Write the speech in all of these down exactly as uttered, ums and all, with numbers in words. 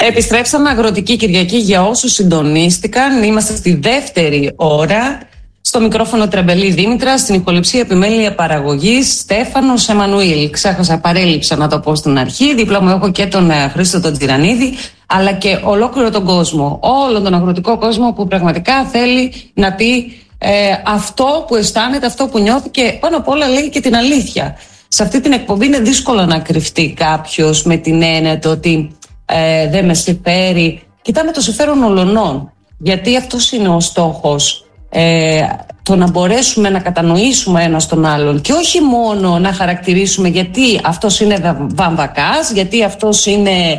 Επιστρέψαμε Αγροτική Κυριακή για όσους συντονίστηκαν. Είμαστε στη δεύτερη ώρα. Στο μικρόφωνο Τρεμπελή Δήμητρα, στην ηχοληψία επιμέλεια παραγωγής Στέφανος Εμμανουήλ. Ξέχασα, παρέλειψα να το πω στην αρχή. Δίπλα μου έχω και τον Χρήστο τον Τζιρανίδη, αλλά και ολόκληρο τον κόσμο, όλο τον αγροτικό κόσμο που πραγματικά θέλει να πει ε, αυτό που αισθάνεται, αυτό που νιώθει και πάνω απ' όλα λέει και την αλήθεια. Σε αυτή την εκπομπή είναι δύσκολο να κρυφτεί κάποιος με την έννοια το ότι ε, δεν με συμφέρει. Κοιτάμε το συμφέρον ολονών, γιατί αυτός είναι ο στόχος. Ε, το να μπορέσουμε να κατανοήσουμε ένας τον άλλον και όχι μόνο να χαρακτηρίσουμε γιατί αυτός είναι βαμβακάς, γιατί αυτός είναι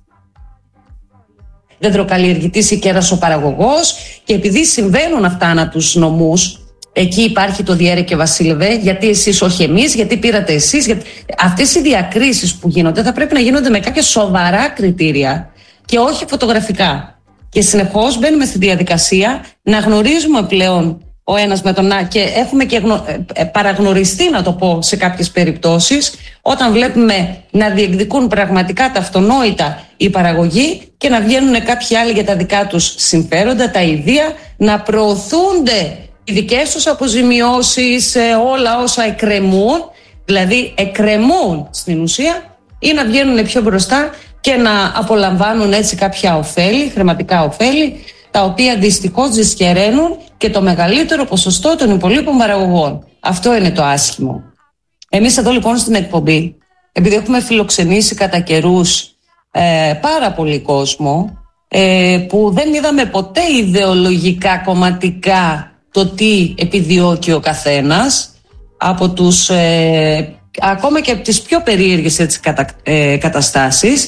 δεντροκαλλιεργητής ή κέρασοπαραγωγός, και επειδή συμβαίνουν αυτά ανά τους νομούς, εκεί υπάρχει το διέρε και βασίλευε, γιατί εσείς όχι εμείς, γιατί πήρατε εσείς. Γιατί... Αυτές οι διακρίσεις που γίνονται θα πρέπει να γίνονται με κάποια σοβαρά κριτήρια και όχι φωτογραφικά. Και συνεχώς μπαίνουμε στη διαδικασία να γνωρίζουμε πλέον ο ένας με τον άλλο και έχουμε και γνω... παραγνωριστεί, να το πω, σε κάποιες περιπτώσεις, όταν βλέπουμε να διεκδικούν πραγματικά τα αυτονόητα η παραγωγή και να βγαίνουν κάποιοι άλλοι για τα δικά τους συμφέροντα, τα ιδία, να προωθούνται οι δικές τους αποζημιώσεις, όλα όσα εκκρεμούν, δηλαδή εκκρεμούν στην ουσία, ή να βγαίνουν πιο μπροστά και να απολαμβάνουν έτσι κάποια ωφέλη, χρηματικά ωφέλη, τα οποία δυστυχώς δυσχεραίνουν και το μεγαλύτερο ποσοστό των υπολείπων παραγωγών. Αυτό είναι το άσχημο. Εμείς εδώ λοιπόν στην εκπομπή, επειδή έχουμε φιλοξενήσει κατά καιρούς ε, πάρα πολύ κόσμο, ε, που δεν είδαμε ποτέ ιδεολογικά, κομματικά το τι επιδιώκει ο καθένας, από τους... Ε, ακόμα και από τις πιο περίεργες έτσι, κατα, ε, καταστάσεις,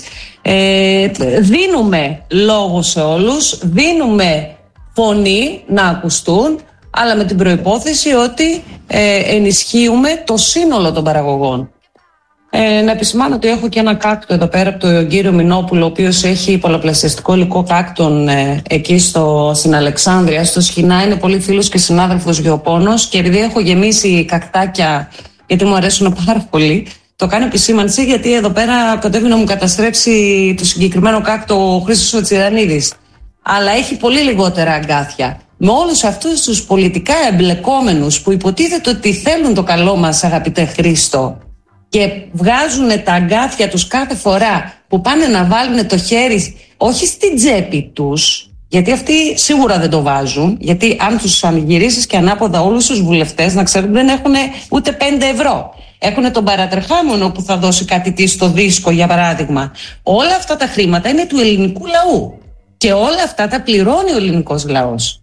ε, δίνουμε λόγο σε όλους, δίνουμε φωνή να ακουστούν, αλλά με την προϋπόθεση ότι ε, ενισχύουμε το σύνολο των παραγωγών. Ε, να επισημάνω ότι έχω και ένα κάκτο εδώ πέρα από τον κύριο Μινόπουλο, ο οποίος έχει πολλαπλασιαστικό υλικό κάκτων ε, εκεί στο, στην Αλεξάνδρεια, στο Σχοινά. Είναι πολύ φίλος και συνάδελφος γεωπόνος, και επειδή έχω γεμίσει κακτάκια, γιατί μου αρέσουν πάρα πολύ, το κάνω επισήμανση, γιατί εδώ πέρα κοντεύει να μου καταστρέψει το συγκεκριμένο κάκτο ο Χρήστος ο Τσιρανίδης. Αλλά έχει πολύ λιγότερα αγκάθια. Με όλους αυτούς τους πολιτικά εμπλεκόμενους που υποτίθεται ότι θέλουν το καλό μας, αγαπητέ Χρήστο, και βγάζουν τα αγκάθια τους κάθε φορά που πάνε να βάλουν το χέρι, όχι στην τσέπη τους, γιατί αυτοί σίγουρα δεν το βάζουν, γιατί αν τους γυρίσεις και ανάποδα όλους τους βουλευτές, να ξέρουν δεν έχουν ούτε πέντε ευρώ. Έχουν τον παρατρεχάμενο που θα δώσει κάτι τι στο δίσκο, για παράδειγμα. Όλα αυτά τα χρήματα είναι του ελληνικού λαού και όλα αυτά τα πληρώνει ο ελληνικός λαός.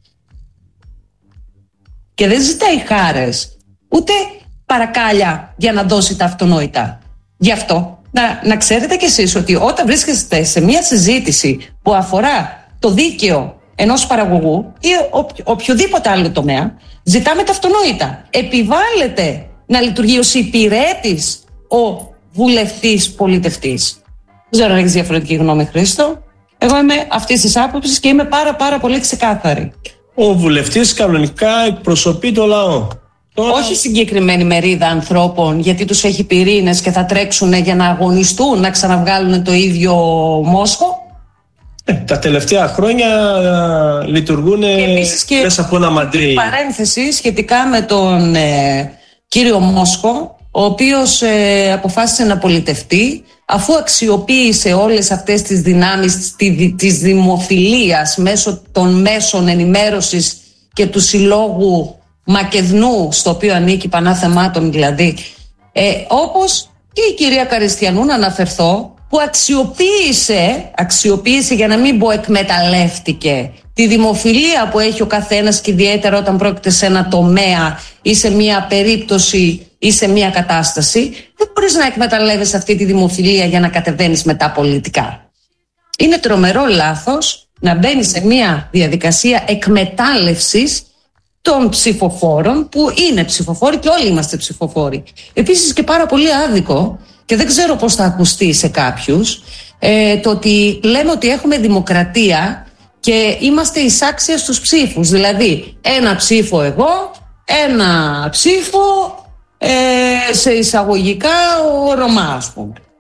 Και δεν ζητάει χάρες, ούτε παρακάλια για να δώσει τα αυτονόητα. Γι' αυτό να, να ξέρετε κι εσείς ότι όταν βρίσκεστε σε μια συζήτηση που αφορά το δίκαιο ενός παραγωγού ή οποιο, οποιοδήποτε άλλο τομέα, ζητάμε τα αυτονόητα. Επιβάλλεται να λειτουργεί ως υπηρέτης ο βουλευτής πολιτευτής. Δεν ξέρω αν έχεις διαφορετική γνώμη, Χρήστο. Εγώ είμαι αυτής της άποψης και είμαι πάρα πάρα πολύ ξεκάθαρη. Ο βουλευτής κανονικά εκπροσωπεί το λαό. Τώρα... Όχι συγκεκριμένη μερίδα ανθρώπων, γιατί τους έχει πυρήνες και θα τρέξουν για να αγωνιστούν να ξαναβγάλουν το ίδιο μόσχο. Ε, τα τελευταία χρόνια ε, λειτουργούν μέσα από ένα μαντρί. Παρένθεση σχετικά με τον ε, κύριο Μόσχο, ο οποίος ε, αποφάσισε να πολιτευτεί, αφού αξιοποίησε όλες αυτές τις δυνάμεις της δημοφιλίας μέσω των μέσων ενημέρωσης και του συλλόγου Μακεδνού, στο οποίο ανήκει, πανάθεμάτων δηλαδή, ε, όπως και η κυρία Καριστιανού, να αναφερθώ, που αξιοποίησε, αξιοποίησε για να μην πω εκμεταλλεύτηκε τη δημοφιλία που έχει ο καθένας, και ιδιαίτερα όταν πρόκειται σε ένα τομέα ή σε μια περίπτωση ή σε μια κατάσταση. Δεν μπορείς να εκμεταλλεύεσαι αυτή τη δημοφιλία για να κατεβαίνεις μετά πολιτικά. Είναι τρομερό λάθος να μπαίνεις σε μια διαδικασία εκμετάλλευσης των ψηφοφόρων, που είναι ψηφοφόροι και όλοι είμαστε ψηφοφόροι. Επίσης και πάρα πολύ άδικο, και δεν ξέρω πώς θα ακουστεί σε κάποιους, ε, το ότι λέμε ότι έχουμε δημοκρατία και είμαστε εισάξια στους ψήφους. Δηλαδή ένα ψήφο εγώ, ένα ψήφο ε, σε εισαγωγικά ο Ρωμά, ας πούμε.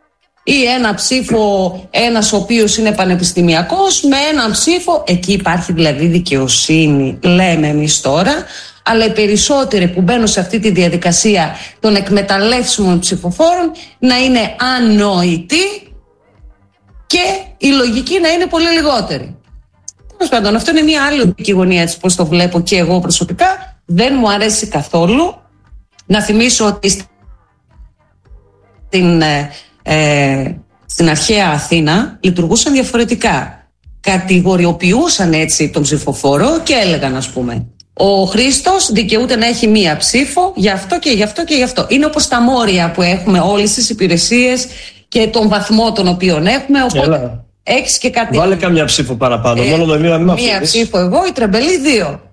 ή ένα ψήφο ένας ο οποίος είναι πανεπιστημιακός με έναν ψήφο. Εκεί υπάρχει δηλαδή δικαιοσύνη, λέμε εμείς τώρα, αλλά οι περισσότεροι που μπαίνουν σε αυτή τη διαδικασία των εκμεταλλεύσιμων ψηφοφόρων να είναι ανόητοι και η λογική να είναι πολύ λιγότερη. Τέλος πάντων, αυτό είναι μια άλλη οπτική γωνία, έτσι πώς το βλέπω και εγώ προσωπικά. Δεν μου αρέσει καθόλου. Να θυμίσω ότι στην, ε, στην αρχαία Αθήνα λειτουργούσαν διαφορετικά. Κατηγοριοποιούσαν έτσι τον ψηφοφόρο και έλεγαν, ας πούμε, ο Χρήστος δικαιούται να έχει μία ψήφο γι' αυτό και γι' αυτό και γι' αυτό. Είναι όπως τα μόρια που έχουμε όλες τις υπηρεσίες και τον βαθμό τον οποίο έχουμε. Οπότε έχεις και κάτι. Βάλε καμιά ψήφο παραπάνω. Ε, μόνο με μία, μία ψήφο εγώ, η Τρεμπελή δύο.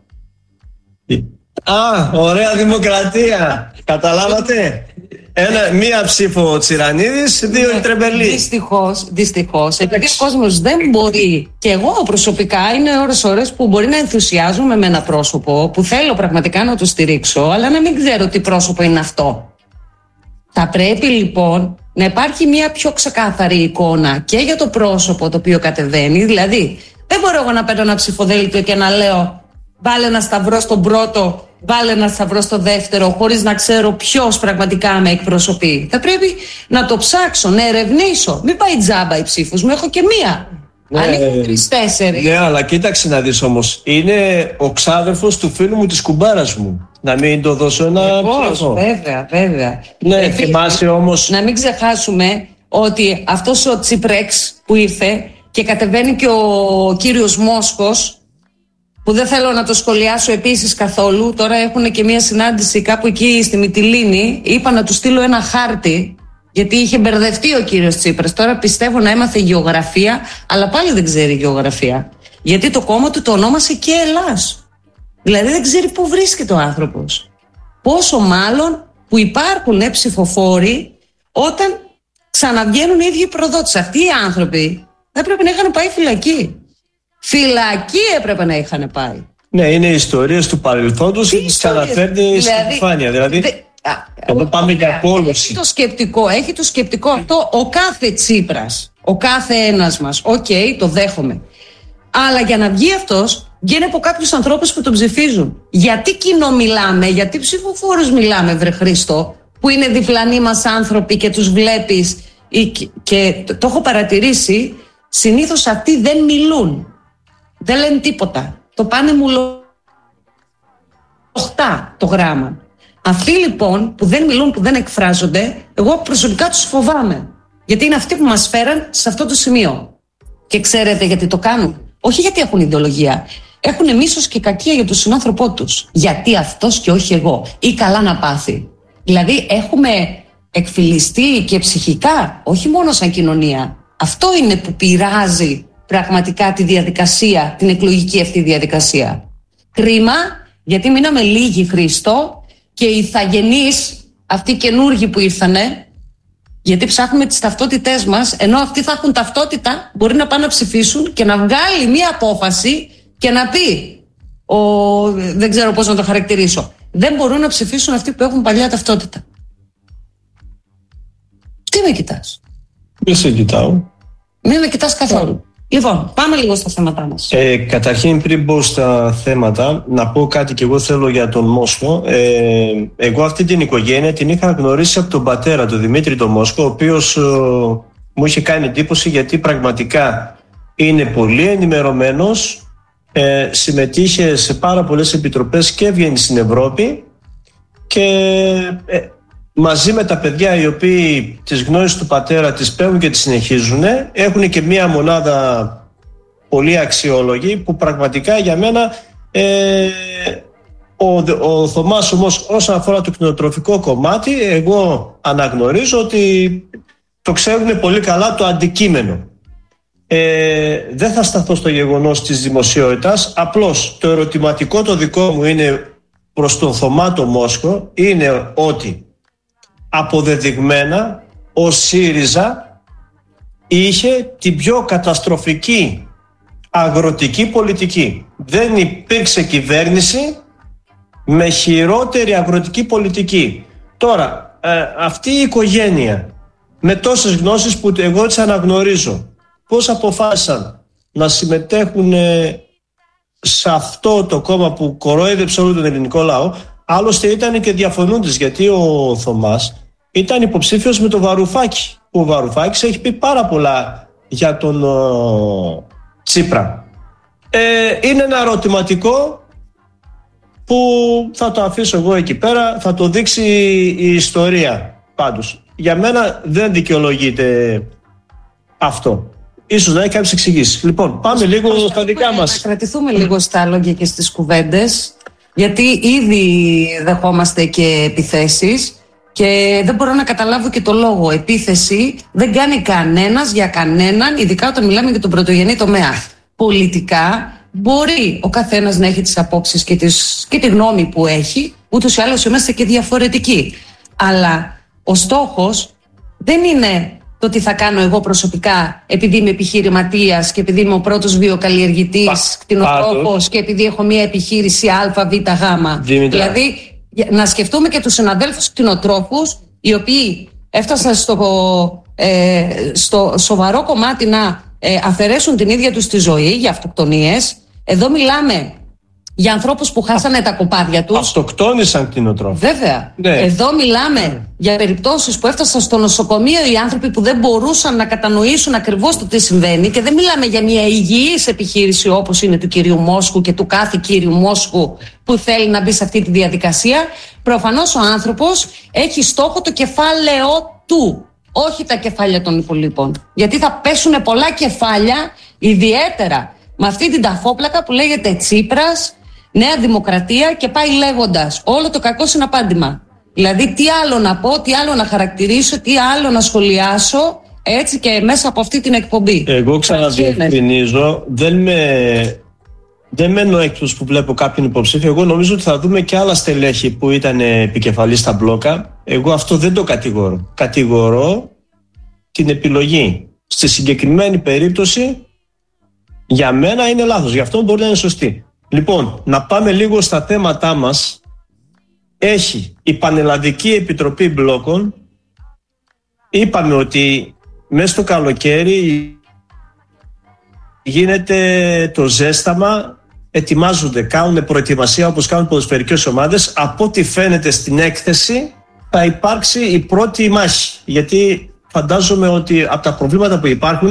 Α, ωραία δημοκρατία. Καταλάβατε. Ένα, μία ψήφο ο Τσιρανίδης, δύο η Τρεμπελή. Δυστυχώς, δυστυχώς. Επειδή ο κόσμος δεν μπορεί, και εγώ προσωπικά είναι ώρες ώρες που μπορεί να ενθουσιάζομαι με ένα πρόσωπο που θέλω πραγματικά να το στηρίξω, αλλά να μην ξέρω τι πρόσωπο είναι αυτό. Θα πρέπει λοιπόν να υπάρχει μία πιο ξεκάθαρη εικόνα και για το πρόσωπο το οποίο κατεβαίνει. Δηλαδή, δεν μπορώ εγώ να παίρνω ένα ψηφοδέλτιο και να λέω βάλε ένα σταυρό στον πρώτο, βάλε ένα σταυρό στο δεύτερο, χωρίς να ξέρω ποιος πραγματικά με εκπροσωπεί. Θα πρέπει να το ψάξω, να ερευνήσω. Μην πάει τζάμπα η ψήφος μου, έχω και μία. Ναι, αν έχω τρεις, τέσσερις. Ναι, αλλά κοίταξε να δεις όμως. Είναι ο ξάδερφος του φίλου μου της κουμπάρας μου. Να μην το δώσω ένα ψήφο. Βέβαια, βέβαια. Ναι, ε, θυμάσαι όμως. Να μην ξεχάσουμε ότι αυτός ο Τσίπρεξ που ήρθε και κατεβαίνει και ο κύριος Μόσχος, που δεν θέλω να το σχολιάσω επίσης καθόλου. Τώρα έχουν και μια συνάντηση κάπου εκεί στη Μυτιλήνη. Είπα να του στείλω ένα χάρτη, γιατί είχε μπερδευτεί ο κύριος Τσίπρας. Τώρα πιστεύω να έμαθε γεωγραφία, αλλά πάλι δεν ξέρει γεωγραφία. Γιατί το κόμμα του το ονόμασε και Ελλάς. Δηλαδή δεν ξέρει πού βρίσκεται ο άνθρωπος. Πόσο μάλλον που υπάρχουν ψηφοφόροι όταν ξαναβγαίνουν οι ίδιοι προδότες. Αυτοί οι άνθρωποι θα πρέπει να είχαν πάει φυλακή. Φυλακή έπρεπε να είχαν πάει. Ναι, είναι οι ιστορίες του παρελθόντος και τις ξαναφέρνει δηλαδή, στην επιφάνεια. Δηλαδή, δε, εδώ πάμε για απόλυση. Έχει το σκεπτικό, έχει το σκεπτικό αυτό ο κάθε Τσίπρας, ο κάθε ένας μας. Οκ, okay, το δέχομαι. Αλλά για να βγει αυτός, βγαίνει από κάποιους ανθρώπους που τον ψηφίζουν. Γιατί κοινό μιλάμε, γιατί ψηφοφόρους μιλάμε, βρε Χρήστο, που είναι διπλανοί μας άνθρωποι και τους βλέπεις. Και το έχω παρατηρήσει, συνήθως αυτοί δεν μιλούν. Δεν λένε τίποτα. Το πάνε μου λοχτά το γράμμα. Αυτοί λοιπόν που δεν μιλούν, που δεν εκφράζονται, εγώ προσωπικά τους φοβάμαι. Γιατί είναι αυτοί που μας φέραν σε αυτό το σημείο. Και ξέρετε γιατί το κάνουν? Όχι γιατί έχουν ιδεολογία. Έχουν μίσος και κακία για τον συνάνθρωπό τους. Γιατί αυτός και όχι εγώ. Ή καλά να πάθει. Δηλαδή έχουμε εκφυλιστεί και ψυχικά, όχι μόνο σαν κοινωνία. Αυτό είναι που πειράζει πραγματικά τη διαδικασία, την εκλογική αυτή διαδικασία. Κρίμα, γιατί μείναμε λίγοι, Χρήστο, και οι ηθαγενείς, αυτοί οι καινούργοι που ήρθανε, γιατί ψάχνουμε τις ταυτότητές μας, ενώ αυτοί θα έχουν ταυτότητα, μπορεί να πάνε να ψηφίσουν και να βγάλει μία απόφαση και να πει, ο, δεν ξέρω πώς να το χαρακτηρίσω, δεν μπορούν να ψηφίσουν αυτοί που έχουν παλιά ταυτότητα. Τι με κοιτάς? Δεν σε κοιτάω. Μην με κοιτάς καθόλου. Λοιπόν, πάμε λίγο στα θέματά μας. Ε, καταρχήν, πριν μπω στα θέματα, να πω κάτι και εγώ θέλω για τον Μόσχο. Ε, εγώ αυτή την οικογένεια την είχα γνωρίσει από τον πατέρα, τον Δημήτρη τον Μόσχο, ο οποίος ε, μου είχε κάνει εντύπωση γιατί πραγματικά είναι πολύ ενημερωμένος, ε, συμμετείχε σε πάρα πολλές επιτροπές και έβγαινε στην Ευρώπη και ε, μαζί με τα παιδιά οι οποίοι τις γνώσεις του πατέρα τις παίρνουν και τις συνεχίζουν, έχουν και μία μονάδα πολύ αξιόλογη που πραγματικά για μένα ε, ο, ο Θωμάς όμως όσον αφορά το κτηνοτροφικό κομμάτι, εγώ αναγνωρίζω ότι το ξέρουν πολύ καλά το αντικείμενο. Ε, δεν θα σταθώ στο γεγονός της δημοσιότητας, απλώς το ερωτηματικό το δικό μου είναι προς τον Θωμά το Μόσχο είναι ότι αποδεδειγμένα ο ΣΥΡΙΖΑ είχε την πιο καταστροφική αγροτική πολιτική. Δεν υπήρξε κυβέρνηση με χειρότερη αγροτική πολιτική. Τώρα, ε, αυτή η οικογένεια με τόσες γνώσεις που εγώ τις αναγνωρίζω, πώς αποφάσισαν να συμμετέχουν σε αυτό το κόμμα που κορόιδεψε όλο τον ελληνικό λαό. Άλλωστε ήταν και διαφωνούντες, γιατί ο Θωμάς ήταν υποψήφιος με τον Βαρουφάκη. Ο Βαρουφάκης έχει πει πάρα πολλά για τον ο, Τσίπρα. Ε, είναι ένα ερωτηματικό που θα το αφήσω εγώ εκεί πέρα, θα το δείξει η ιστορία. Πάντως, για μένα δεν δικαιολογείται αυτό. Ίσως να έχει κάποιες εξηγήσεις. Λοιπόν, πάμε λίγο στα δικά μας. Να κρατηθούμε λίγο στα λόγια και στις κουβέντες, γιατί ήδη δεχόμαστε και επιθέσεις και δεν μπορώ να καταλάβω και το λόγο. Επίθεση δεν κάνει κανένας για κανέναν, ειδικά όταν μιλάμε για τον πρωτογενή τομέα. Πολιτικά μπορεί ο καθένας να έχει τις απόψεις και, τις, και τη γνώμη που έχει, ούτως ή άλλως είμαστε και διαφορετικοί. Αλλά ο στόχος δεν είναι το τι θα κάνω εγώ προσωπικά επειδή είμαι επιχειρηματίας και επειδή είμαι ο πρώτος βιοκαλλιεργητής, κτηνοτρόφος και επειδή έχω μια επιχείρηση Α, Β, Γ. Δηλαδή να σκεφτούμε και τους συναδέλφους κτηνοτρόφους οι οποίοι έφτασαν στο, ε, στο σοβαρό κομμάτι να ε, αφαιρέσουν την ίδια τους τη ζωή για αυτοκτονίες. Εδώ μιλάμε για ανθρώπους που χάσανε τα κοπάδια τους. Αυτοκτόνησαν κτηνοτρόφοι. Βέβαια. Ναι. Εδώ μιλάμε ναι. για περιπτώσεις που έφτασαν στο νοσοκομείο οι άνθρωποι που δεν μπορούσαν να κατανοήσουν ακριβώς το τι συμβαίνει, και δεν μιλάμε για μια υγιής επιχείρηση όπως είναι του κυρίου Μόσχου και του κάθε κύριου Μόσχου που θέλει να μπει σε αυτή τη διαδικασία. Προφανώς ο άνθρωπος έχει στόχο το κεφάλαιο του, όχι τα κεφάλια των υπολείπων. Γιατί θα πέσουν πολλά κεφάλια, ιδιαίτερα με αυτή την ταφόπλακα που λέγεται Τσίπρας, Νέα Δημοκρατία και πάει λέγοντας. Όλο το κακό συναπάντημα. Δηλαδή τι άλλο να πω, τι άλλο να χαρακτηρίσω, τι άλλο να σχολιάσω, έτσι και μέσα από αυτή την εκπομπή. Εγώ ξαναδιευκρινίζω, δεν με, δεν μένω έκπτωση που βλέπω κάποιον υποψήφιο. Εγώ νομίζω ότι θα δούμε και άλλα στελέχη που ήταν επικεφαλής στα μπλόκα. Εγώ αυτό δεν το κατηγορώ. Κατηγορώ την επιλογή. Στη συγκεκριμένη περίπτωση για μένα είναι λάθος, γι' αυτό μπορεί να είναι σωστή. Λοιπόν, να πάμε λίγο στα θέματά μας. Έχει η Πανελλαδική Επιτροπή Μπλόκων. Είπαμε ότι μέσα στο καλοκαίρι γίνεται το ζέσταμα, ετοιμάζονται, κάνουν προετοιμασία όπως κάνουν ποδοσφαιρικές ομάδες. Από ό,τι φαίνεται στην έκθεση θα υπάρξει η πρώτη μάχη, γιατί φαντάζομαι ότι από τα προβλήματα που υπάρχουν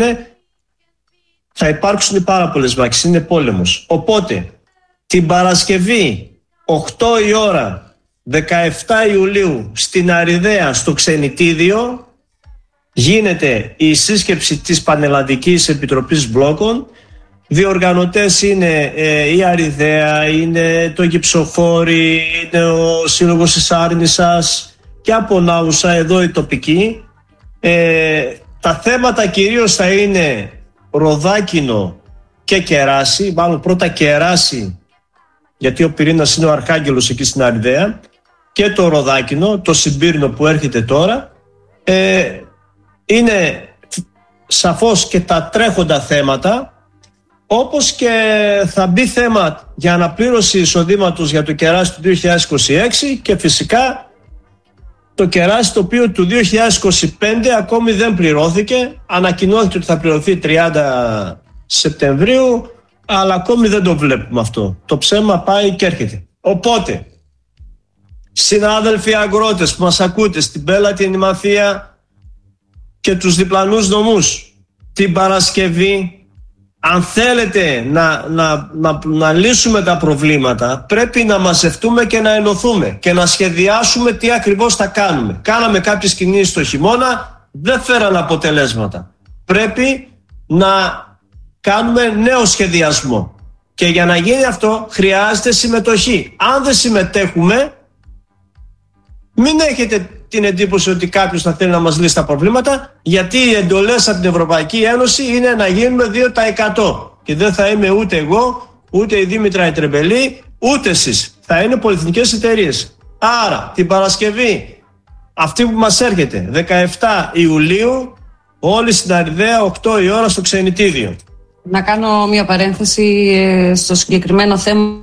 θα υπάρξουν πάρα πολλές μάχες, είναι πόλεμος. Οπότε την Παρασκευή οκτώ η ώρα δεκαεφτά Ιουλίου στην Αριδαία στο Ξενιτίδιο γίνεται η σύσκεψη της Πανελλαδικής Επιτροπής Μπλόκων. Διοργανωτές είναι ε, η Αριδαία, είναι το Γυψοφόρι, είναι ο Σύλλογος της Άρνισσας και από Νάουσα εδώ η τοπική. Ε, τα θέματα κυρίως θα είναι Ροδάκινο και Κεράση, μάλλον πρώτα Κεράση, γιατί ο πυρήνας είναι ο Αρχάγγελος εκεί στην Αριδαία, και το Ροδάκινο, το Συμπύρινο που έρχεται τώρα. Ε, είναι σαφώς και τα τρέχοντα θέματα, όπως και θα μπει θέμα για αναπλήρωση εισοδήματος για το Κεράσι του δύο χιλιάδες είκοσι έξι και φυσικά το Κεράσι το οποίο του δύο χιλιάδες είκοσι πέντε ακόμη δεν πληρώθηκε. Ανακοινώθηκε ότι θα πληρωθεί τριάντα Σεπτεμβρίου, αλλά ακόμη δεν το βλέπουμε αυτό. Το ψέμα πάει και έρχεται. Οπότε, συνάδελφοι αγρότες που μας ακούτε στην Πέλα, την Ημαθία και τους διπλανούς νομούς, την Παρασκευή, αν θέλετε να, να, να, να λύσουμε τα προβλήματα, πρέπει να μαζευτούμε και να ενωθούμε και να σχεδιάσουμε τι ακριβώς θα κάνουμε. Κάναμε κάποιες κινήσεις το χειμώνα, δεν φέραν αποτελέσματα. Πρέπει να κάνουμε νέο σχεδιασμό. Και για να γίνει αυτό χρειάζεται συμμετοχή. Αν δεν συμμετέχουμε, μην έχετε την εντύπωση ότι κάποιος θα θέλει να μας λύσει τα προβλήματα, γιατί οι εντολές από την Ευρωπαϊκή Ένωση είναι να γίνουμε δύο τοις εκατό. Και δεν θα είμαι ούτε εγώ, ούτε η Δήμητρα η Τρεμπελή, ούτε εσείς. Θα είναι πολυεθνικές εταιρείες. Άρα την Παρασκευή, αυτή που μας έρχεται, δεκαεφτά Ιουλίου, όλοι στην Αριδαία, οκτώ η ώρα στο Ξενιτίδιο. Να κάνω μια παρένθεση στο συγκεκριμένο θέμα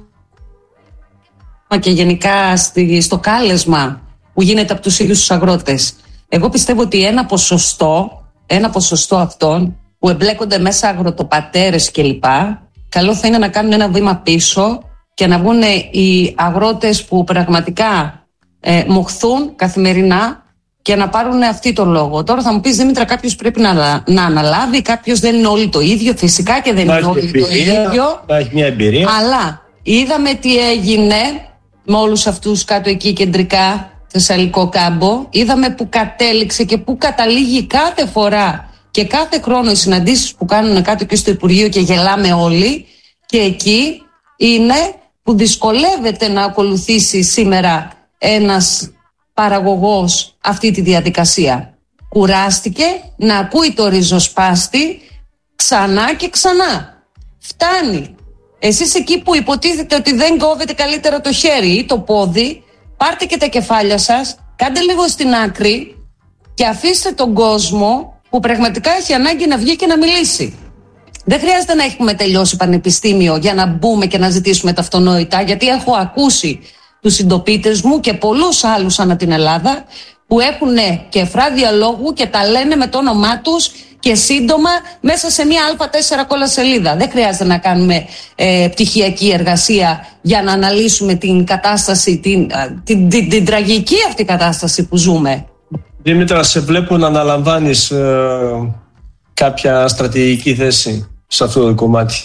και γενικά στο κάλεσμα που γίνεται από τους ίδιους τους αγρότες. Εγώ πιστεύω ότι ένα ποσοστό, ένα ποσοστό αυτών που εμπλέκονται μέσα αγροτοπατέρες κλπ, καλό θα είναι να κάνουν ένα βήμα πίσω και να βγουν οι αγρότες που πραγματικά ε, μοχθούν καθημερινά και να πάρουν αυτή το λόγο. Τώρα θα μου πεις, Δήμητρα, κάποιος πρέπει να, να αναλάβει, κάποιος δεν είναι όλοι το ίδιο, φυσικά και δεν είναι όλοι το ίδιο. Έχει μια εμπειρία. Αλλά είδαμε τι έγινε με όλους αυτούς κάτω εκεί κεντρικά, Θεσσαλικό κάμπο. Είδαμε που κατέληξε και που καταλήγει κάθε φορά και κάθε χρόνο οι συναντήσεις που κάνουν κάτω και στο Υπουργείο και γελάμε όλοι. Και εκεί είναι που δυσκολεύεται να ακολουθήσει σήμερα ένας παραγωγός αυτή τη διαδικασία. Κουράστηκε να ακούει το ριζοσπάστη ξανά και ξανά. Φτάνει. Εσείς εκεί που υποτίθεται ότι δεν κόβετε καλύτερα το χέρι ή το πόδι, πάρτε και τα κεφάλια σας, κάντε λίγο στην άκρη και αφήστε τον κόσμο που πραγματικά έχει ανάγκη να βγει και να μιλήσει. Δεν χρειάζεται να έχουμε τελειώσει πανεπιστήμιο για να μπούμε και να ζητήσουμε τα αυτονόητα, γιατί έχω ακούσει τους συντοπίτες μου και πολλούς άλλους ανά την Ελλάδα που έχουν κεφρά διαλόγου και τα λένε με το όνομά τους και σύντομα μέσα σε μια Α τέσσερα κόλλα σελίδα. Δεν χρειάζεται να κάνουμε ε, πτυχιακή εργασία για να αναλύσουμε την κατάσταση, την, την, την, την τραγική αυτή κατάσταση που ζούμε. Δήμητρα, σε βλέπω να αναλαμβάνεις ε, κάποια στρατηγική θέση σε αυτό το κομμάτι.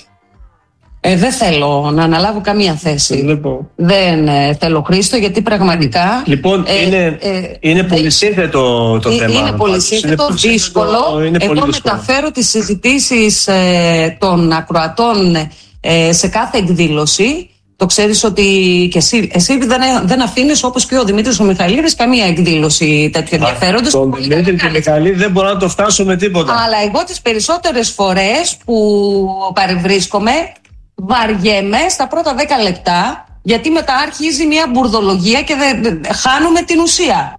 Ε, δεν θέλω να αναλάβω καμία θέση. Δεν ε, θέλω, Χρήστο, γιατί πραγματικά... Λοιπόν, ε, είναι, ε, είναι πολυσύνθετο το ε, θέμα. Είναι πολυσύνθετο, δύσκολο. Είναι Εγώ πολύ μεταφέρω τις συζητήσεις ε, των ακροατών ε, σε κάθε εκδήλωση. Το ξέρεις ότι και εσύ, εσύ δεν, δεν αφήνεις, όπως και ο Δημήτρης ο Μιχαηλίδης, καμία εκδήλωση τέτοιου ενδιαφέροντος. Τον Δημήτρη και ο Μιχαηλίδη δεν μπορώ να το φτάσω με τίποτα. Αλλά εγώ τις περισσότερες φορές που παρευρίσκομαι βαριέμαι στα πρώτα δέκα λεπτά, γιατί μετά αρχίζει μια μπουρδολογία και δε, δε, χάνουμε την ουσία.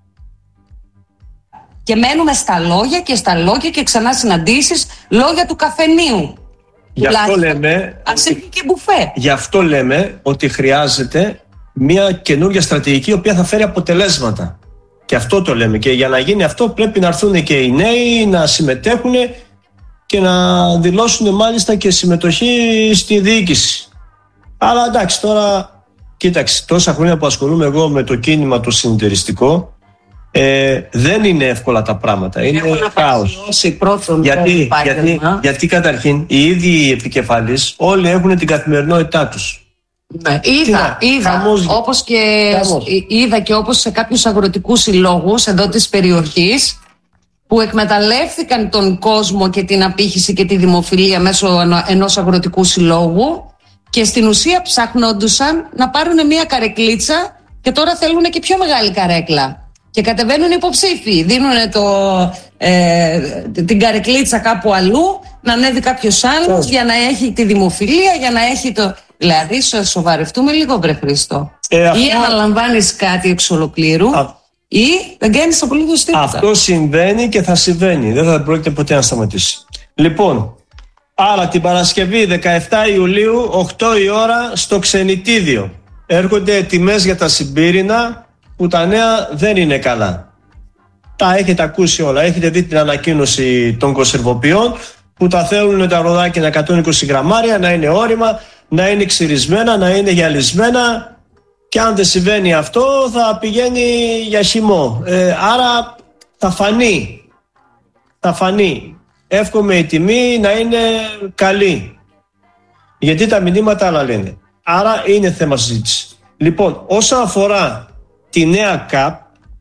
Και μένουμε στα λόγια και στα λόγια και ξανά συναντήσεις, λόγια του καφενείου. Γι' αυτό λέμε, ας έχει και μπουφέ. Γι' αυτό λέμε ότι χρειάζεται μια καινούργια στρατηγική η οποία θα φέρει αποτελέσματα. Και αυτό το λέμε. Και για να γίνει αυτό πρέπει να έρθουν και οι νέοι να συμμετέχουν και να δηλώσουν μάλιστα και συμμετοχή στη διοίκηση. Αλλά εντάξει, τώρα κοίταξε, τόσα χρόνια που ασχολούμαι εγώ με το κίνημα το συνεταιριστικό, ε, δεν είναι εύκολα τα πράγματα. Είναι χάος. Γιατί, γιατί, γιατί καταρχήν οι ίδιοι επικεφαλείς όλοι έχουν την καθημερινότητά τους. Ναι. Είδα, είδα, χαμός, όπως και, είδα και όπως σε κάποιους αγροτικούς συλλόγους εδώ της περιοχής που εκμεταλλεύτηκαν τον κόσμο και την απήχηση και τη δημοφιλία μέσω ενός αγροτικού συλλόγου και στην ουσία ψάχνοντουσαν να πάρουν μια καρεκλίτσα και τώρα θέλουν και πιο μεγάλη καρέκλα. Και κατεβαίνουν υποψήφοι, δίνουν το, ε, την καρεκλίτσα κάπου αλλού, να ανέβει κάποιος άλλος για να έχει τη δημοφιλία, για να έχει το... Δηλαδή, σοβαρευτούμε λίγο, βρε Χρήστο. Ε, αυτό... Ή αναλαμβάνεις κάτι εξ ολοκλήρου, Α... ή δεν κάνεις απολύτως τίποτα. Αυτό συμβαίνει και θα συμβαίνει. Δεν θα πρόκειται ποτέ να σταματήσει. Λοιπόν, άρα την Παρασκευή δεκαεφτά Ιουλίου, οκτώ η ώρα, στο Ξενιτίδιο. Έρχονται τιμές για τα Συμπύρινα, που τα νέα δεν είναι καλά. Τα έχετε ακούσει όλα. Έχετε δει την ανακοίνωση των κονσερβοποιών που τα θέλουν τα ροδάκια εκατόν είκοσι γραμμάρια, να είναι όρημα, να είναι ξυρισμένα, να είναι γυαλισμένα, και αν δεν συμβαίνει αυτό θα πηγαίνει για χυμό. Ε, άρα θα φανεί. Θα φανεί. Εύχομαι η τιμή να είναι καλή. Γιατί τα μηνύματα άλλα λένε. Άρα είναι θέμα συζήτηση. Λοιπόν, όσον αφορά τη νέα ΚΑΠ,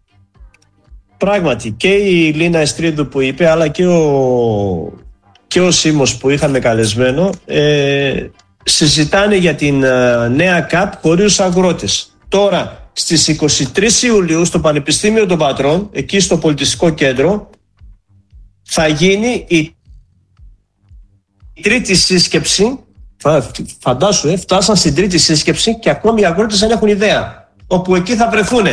πράγματι και η Λίνα Εστρίδου που είπε, αλλά και ο, και ο Σίμος που είχαμε καλεσμένο, ε, συζητάνε για την ε, νέα ΚΑΠ χωρίς αγρότες. Τώρα στις είκοσι τρεις Ιουλίου στο Πανεπιστήμιο των Πατρών, εκεί στο Πολιτιστικό Κέντρο, θα γίνει η τρίτη σύσκεψη. Φαντάσου, ε, φτάσαν στην τρίτη σύσκεψη και ακόμη οι αγρότες δεν έχουν ιδέα. Όπου εκεί θα βρεθούν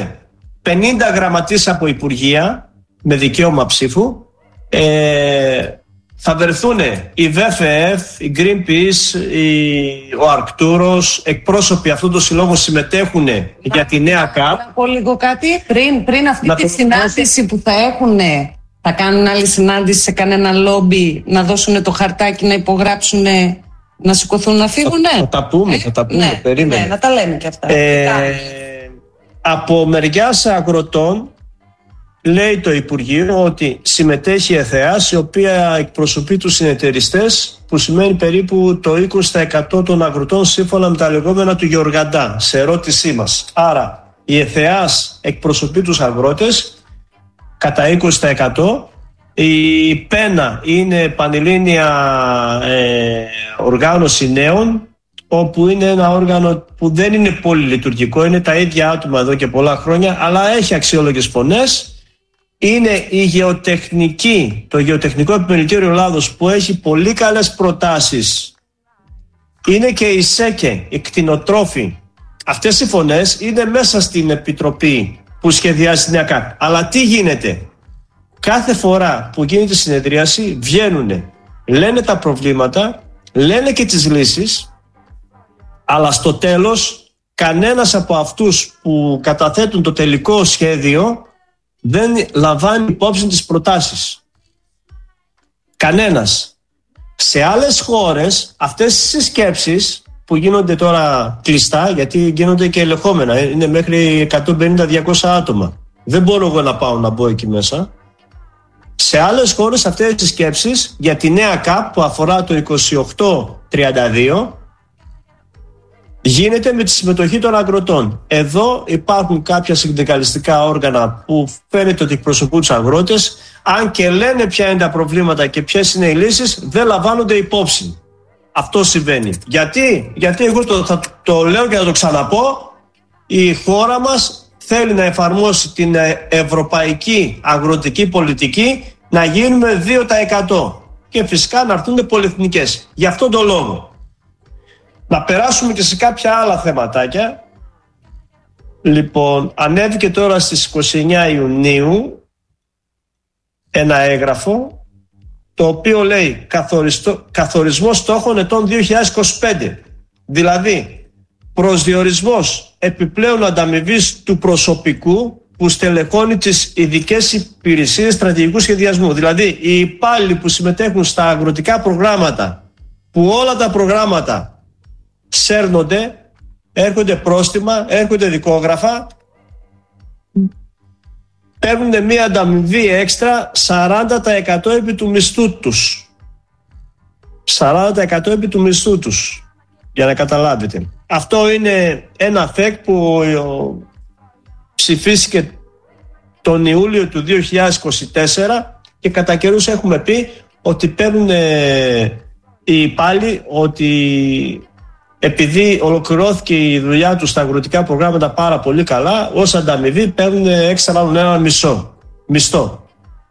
πενήντα γραμματείς από υπουργεία με δικαίωμα ψήφου, ε, θα βρεθούν η Β Εφ Εφ, η Greenpeace, η, ο Αρκτούρος, εκπρόσωποι αυτού του συλλόγου συμμετέχουν για τη νέα ΚΑΠ. Να πω λίγο κάτι. Πριν, πριν αυτή να τη το... συνάντηση που θα έχουν, θα κάνουν άλλη συνάντηση σε κανένα λόμπι, να δώσουν το χαρτάκι, να υπογράψουν, να σηκωθούν να φύγουν. Θα, θα τα πούμε, ε? θα τα πούμε. Ναι, περίμενε. Ναι, να τα λέμε και αυτά. Ε, από μεριάς αγροτών, λέει το Υπουργείο ότι συμμετέχει η ΕΘΕΑΣ, η οποία εκπροσωπεί τους συνεταιριστές, που σημαίνει περίπου το είκοσι τοις εκατό των αγροτών σύμφωνα με τα λεγόμενα του Γεωργαντά, σε ερώτησή μας. Άρα η ΕΘΕΑΣ εκπροσωπεί τους αγρότες κατά είκοσι τοις εκατό. Η ΠΕΝΑ είναι Πανελλήνια ε, Οργάνωση Νέων, όπου είναι ένα όργανο που δεν είναι πολυλειτουργικό, είναι τα ίδια άτομα εδώ και πολλά χρόνια, αλλά έχει αξιόλογες φωνές. Είναι η γεωτεχνική, το Γεωτεχνικό Επιμελητήριο Ελλάδος, που έχει πολύ καλές προτάσεις. Είναι και η ΣΕΚΕ, η κτηνοτρόφοι. Αυτές οι φωνές είναι μέσα στην επιτροπή που σχεδιάζει την νέα ΚΑΠ. Αλλά τι γίνεται? Κάθε φορά που γίνεται συνεδρίαση βγαίνουν, λένε τα προβλήματα, λένε και τις λύσεις, αλλά στο τέλος κανένας από αυτούς που καταθέτουν το τελικό σχέδιο δεν λαμβάνει υπόψη τις προτάσεις. Κανένας. Σε άλλες χώρες αυτές οι συσκέψεις που γίνονται τώρα κλειστά, γιατί γίνονται και ελεγχόμενα, είναι μέχρι εκατόν πενήντα με διακόσια άτομα. Δεν μπορώ εγώ να πάω να μπω εκεί μέσα. Σε άλλες χώρες αυτές οι συσκέψεις για τη νέα ΚΑΠ που αφορά το είκοσι οκτώ τριάντα δύο γίνεται με τη συμμετοχή των αγροτών. Εδώ υπάρχουν κάποια συνδικαλιστικά όργανα που φαίνεται ότι εκπροσωπούν τους αγρότες, αν και λένε ποια είναι τα προβλήματα και ποιες είναι οι λύσεις, δεν λαμβάνονται υπόψη. Αυτό συμβαίνει. Γιατί, Γιατί εγώ το, θα το λέω και θα το ξαναπώ, η χώρα μας θέλει να εφαρμόσει την ευρωπαϊκή αγροτική πολιτική, να γίνουμε δύο τοις εκατό και φυσικά να έρθουν πολυεθνικές. Γι' αυτόν τον λόγο. Να περάσουμε και σε κάποια άλλα θεματάκια. Λοιπόν, ανέβηκε τώρα στις είκοσι εννέα Ιουνίου ένα έγγραφο το οποίο λέει καθορισμό στόχων ετών δύο χιλιάδες είκοσι πέντε. Δηλαδή, προσδιορισμός επιπλέον ανταμοιβής του προσωπικού που στελεχώνει τις ειδικές υπηρεσίες στρατηγικού σχεδιασμού. Δηλαδή, οι υπάλληλοι που συμμετέχουν στα αγροτικά προγράμματα, που όλα τα προγράμματα σέρνονται, έρχονται πρόστιμα, έρχονται δικόγραφα, παίρνουν μία ανταμοιβή έξτρα σαράντα τοις εκατό επί του μισθού τους. σαράντα τοις εκατό επί του μισθού τους, για να καταλάβετε. Αυτό είναι ένα φεκ που ψηφίστηκε τον Ιούλιο του δύο χιλιάδες είκοσι τέσσερα και κατά καιρούς έχουμε πει ότι παίρνουν οι υπάλληλοι, ότι επειδή ολοκληρώθηκε η δουλειά τους στα αγροτικά προγράμματα πάρα πολύ καλά, ως ανταμοιβή παίρνουν έξτρα ένα μισό μισθό.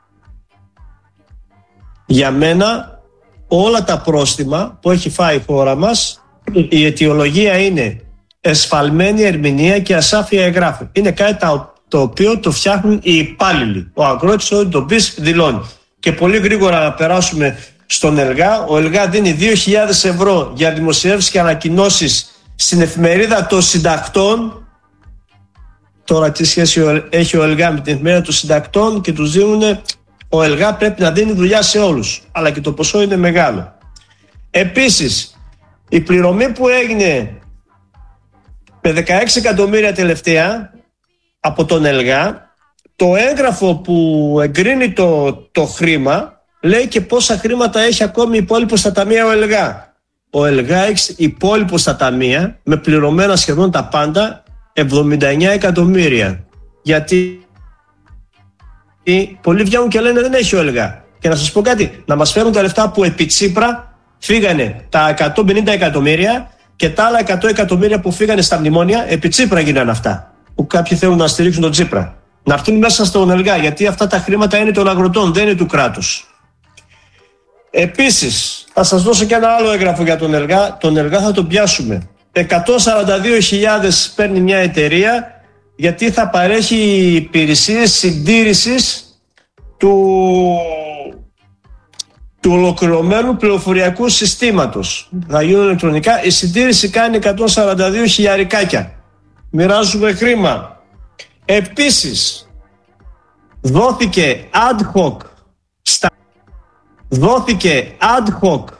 Για μένα όλα τα πρόστιμα που έχει φάει η χώρα μας, η αιτιολογία είναι εσφαλμένη ερμηνεία και ασάφεια εγγράφου. Είναι κάτι το οποίο το φτιάχνουν οι υπάλληλοι. Ο αγρότης ό,τι τον πεις δηλώνει. Και πολύ γρήγορα να περάσουμε στον ΕΛΓΑ. Ο ΕΛΓΑ δίνει δύο χιλιάδες ευρώ για δημοσιεύσεις και ανακοινώσεις στην εφημερίδα των συντακτών. Τώρα τι σχέση έχει ο ΕΛΓΑ με την εφημερίδα των συντακτών? Και τους δίνουν, ο ΕΛΓΑ πρέπει να δίνει δουλειά σε όλους, αλλά και το ποσό είναι μεγάλο. Επίσης, η πληρωμή που έγινε με δεκαέξι εκατομμύρια τελευταία από τον ΕΛΓΑ, το έγγραφο που εγκρίνει το, το χρήμα λέει και πόσα χρήματα έχει ακόμη υπόλοιπο στα ταμεία ο ΕΛΓΑ. Ο ΕΛΓΑ έχει υπόλοιπο στα ταμεία, με πληρωμένα σχεδόν τα πάντα, εβδομήντα εννέα εκατομμύρια. Γιατί πολλοί βγαίνουν και λένε δεν έχει ο ΕΛΓΑ. Και να σας πω κάτι, να μας φέρουν τα λεφτά που επί Τσίπρα φύγανε τα εκατόν πενήντα εκατομμύρια και τα άλλα εκατό εκατομμύρια που φύγανε στα μνημόνια, επί Τσίπρα γίνανε αυτά. Που κάποιοι θέλουν να στηρίξουν τον Τσίπρα. Να έρθουν μέσα στον ΕΛΓΑ, γιατί αυτά τα χρήματα είναι των αγροτών, δεν είναι του κράτους. Επίσης, θα σας δώσω και ένα άλλο έγγραφο για τον ΕΛΓΑ. Τον ΕΛΓΑ θα τον πιάσουμε. εκατόν σαράντα δύο χιλιάδες παίρνει μια εταιρεία γιατί θα παρέχει υπηρεσίες συντήρησης του, του ολοκληρωμένου πληροφοριακού συστήματος. Θα γίνουν ηλεκτρονικά. Η συντήρηση κάνει εκατόν σαράντα δύο χιλιαρικάκια. Μοιράζουμε χρήμα. Επίσης, δόθηκε ad hoc στα... δόθηκε ad hoc